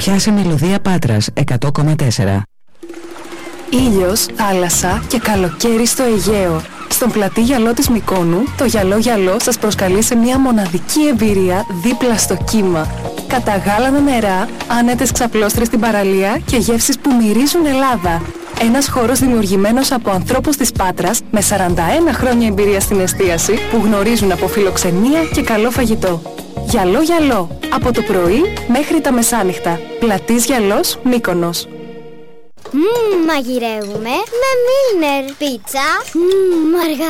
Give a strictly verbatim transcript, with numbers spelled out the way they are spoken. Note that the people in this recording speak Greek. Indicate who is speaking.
Speaker 1: Πιάσε μελωδία Πάτρας εκατό κόμμα τέσσερα.
Speaker 2: Ήλιος, θάλασσα και καλοκαίρι στο Αιγαίο. Στον πλατή γυαλό της Μυκόνου, το γυαλό γυαλό σας προσκαλεί σε μια μοναδική εμπειρία δίπλα στο κύμα. Καταγάλανα νερά, άνετες ξαπλώστρες στην παραλία και γεύσεις που μυρίζουν Ελλάδα. Ένας χώρος δημιουργημένος από ανθρώπους της Πάτρας με σαράντα ένα χρόνια εμπειρία στην εστίαση που γνωρίζουν από φιλοξενία και καλό φαγητό. Γυαλό γυαλό, από το πρωί μέχρι τα μεσάνυχτα. Πλατής Γυαλός, Μύκονος.
Speaker 3: Μμμ, μαγειρεύουμε με Μίλνερ. Πίτσα, μμμ,